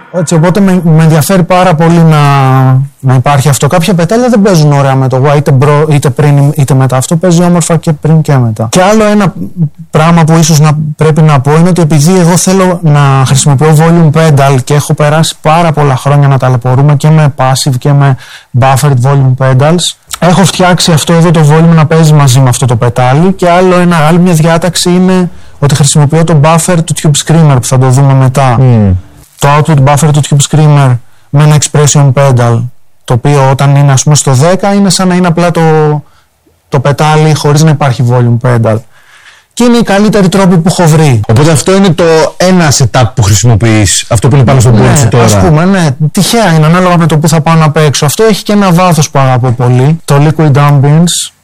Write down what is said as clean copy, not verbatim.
Έτσι, οπότε με ενδιαφέρει πάρα πολύ να υπάρχει αυτό. Κάποια πετάλια δεν παίζουν ωραία με το wah, είτε πριν είτε μετά. Αυτό παίζει όμορφα και πριν και μετά. Και άλλο ένα πράγμα που ίσως πρέπει να πω είναι ότι επειδή εγώ θέλω να χρησιμοποιώ volume pedal και έχω περάσει πάρα πολλά χρόνια να ταλαιπωρούμε και με passive και με buffered volume pedals, έχω φτιάξει αυτό εδώ το volume να παίζει μαζί με αυτό το πετάλι. Και άλλη μια διάταξη είναι ότι χρησιμοποιώ το buffer του Tube Screamer που θα το δούμε μετά. Το output buffer του Tube Screamer με ένα expression pedal, το οποίο όταν είναι ας πούμε στο 10 είναι σαν να είναι απλά το πετάλι χωρίς να υπάρχει volume pedal. Και είναι οι καλύτεροι τρόποι που έχω βρει. Οπότε αυτό είναι το ένα setup που χρησιμοποιείς, αυτό που είναι πάνω στον πούλο σου τώρα. Ας πούμε, ναι, τυχαία είναι ανάλογα με το που θα πάω να παίξω. Αυτό έχει και ένα βάθος που αγαπώ πολύ, το Liquid Ambience.